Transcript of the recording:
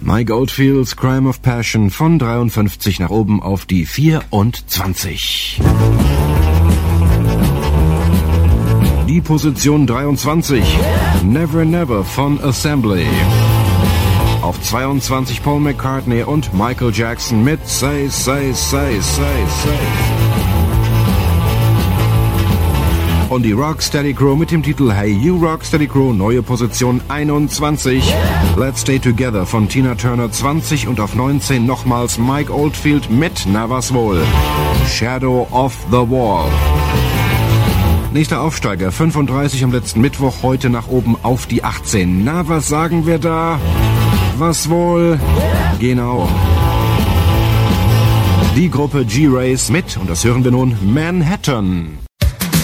Mike Oldfields Crime of Passion von 53 nach oben auf die 24. Die Position 23, Never Never von Assembly. Auf 22 Paul McCartney und Michael Jackson mit Say, Say, Say, Say, Say. Und die Rocksteady Crew mit dem Titel Hey You Rocksteady Crew, neue Position 21. Let's Stay Together von Tina Turner 20 und auf 19 nochmals Mike Oldfield mit Na was wohl, Shadow of the Wall. Nächster Aufsteiger, 35 am letzten Mittwoch, heute nach oben auf die 18. Na, was sagen wir da? Was wohl? Genau. Die Gruppe G-Race mit, und das hören wir nun, Manhattan.